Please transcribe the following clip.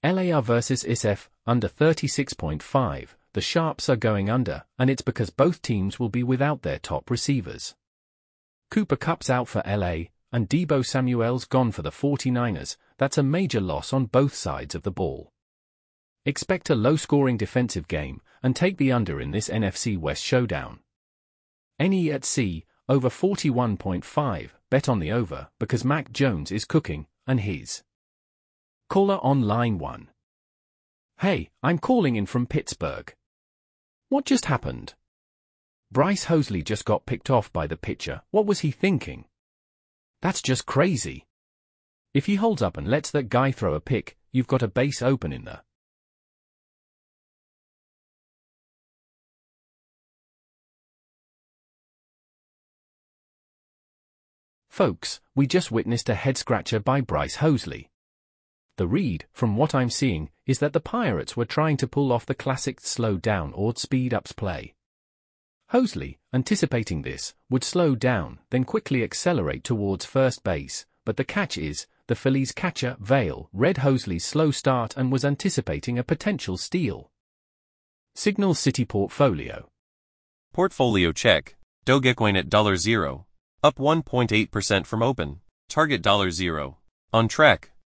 LA versus ISF, under 36.5, the Sharps are going under, and it's because both teams will be without their top receivers. Cooper Kupp's out for LA, and Deebo Samuel's gone for the 49ers. That's a major loss on both sides of the ball. Expect a low-scoring defensive game, and take the under in this NFC West showdown. NE at C, over 41.5, bet on the over, because Mac Jones is cooking, and his. Caller on line 1. Hey, I'm calling in from Pittsburgh. What just happened? Bryce Hosley just got picked off by the pitcher. What was he thinking? That's just crazy. If he holds up and lets that guy throw a pick, you've got a base open in there. Folks, we just witnessed a head-scratcher by Bryce Hosley. The read, from what I'm seeing, is that the Pirates were trying to pull off the classic slow down or speed ups play. Hosley, anticipating this, would slow down, then quickly accelerate towards first base, but the catch is, the Phillies catcher, Vail, read Hosley's slow start and was anticipating a potential steal. Signal City Portfolio. Portfolio check. Dogecoin at $0, up 1.8% from open. Target $0. On track.